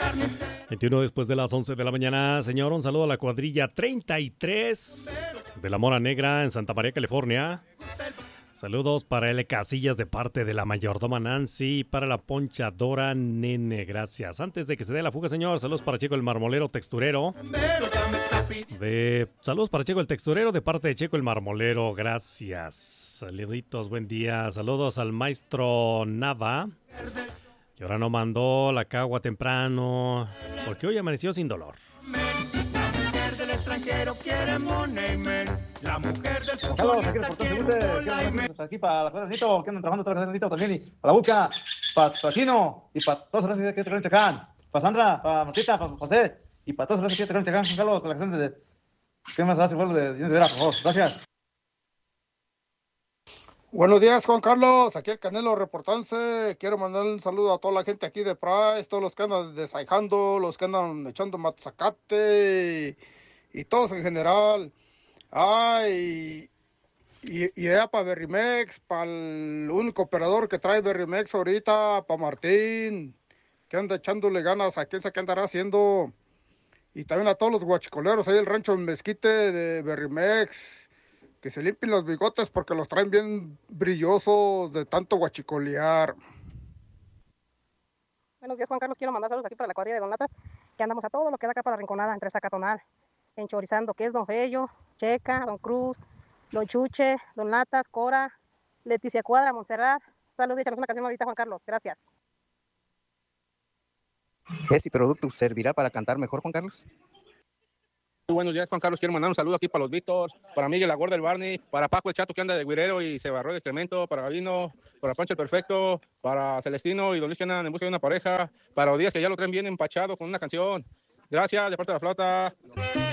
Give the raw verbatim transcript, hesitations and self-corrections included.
veintiuno después de las once de la mañana. Señor, un saludo a la cuadrilla treinta y tres de la Mora Negra en Santa María, California. Saludos para L. Casillas de parte de la mayordoma Nancy y para la ponchadora Nene, gracias. Antes de que se dé la fuga, señor, saludos para Checo el Marmolero Texturero. De... Saludos para Checo el Texturero de parte de Checo el Marmolero, gracias. Saluditos, buen día. Saludos al maestro Nava, que ahora no mandó la cagua temprano, porque hoy amaneció sin dolor. Extranjero quiere money man. La mujer del Carlos, aquí, por aquí para la Nito, que andan trabajando toda la Nito también, y para la Buca, para, para Chino, y para todos los que traen Chacán, para Sandra, para Martita, para José, y para todos los que traen Chacán, Carlos, con la canción de, ¿qué más hace el vuelo de Dios de Vera, por favor? Gracias. Buenos días, Juan Carlos, aquí el Canelo reportándose. Quiero mandar un saludo a toda la gente aquí de Price, todos los que andan desaijando, los que andan echando matzacate y todos en general. Ay, y, y ya para Berrimex, para el único operador que trae Berrimex ahorita, para Martín, que anda echándole ganas a quién sabe qué andará haciendo. Y también a todos los guachicoleros ahí el rancho en Mezquite de Berrimex, que se limpien los bigotes porque los traen bien brillosos de tanto guachicolear. Buenos días, Juan Carlos. Quiero mandar saludos aquí para la cuadrilla de Don Latas, que andamos a todo lo que da acá para la Rinconada, entre Zacatonal, enchorizando, que es Don Fello, Checa, Don Cruz, Don Chuche, Don Latas, Cora, Leticia Cuadra, Montserrat. Saludos y échanos una canción ahorita, Juan Carlos. Gracias. ¿Ese producto servirá para cantar mejor, Juan Carlos? Muy buenos días, Juan Carlos. Quiero mandar un saludo aquí para los Víctor, para Miguel la Gorda, el Barney, para Paco el Chato que anda de Guirero y se barró de excremento, para Gavino, para Pancho el Perfecto, para Celestino y Don Luis que andan en busca de una pareja, para Odías que ya lo traen bien empachado con una canción. Gracias, de parte de la flauta.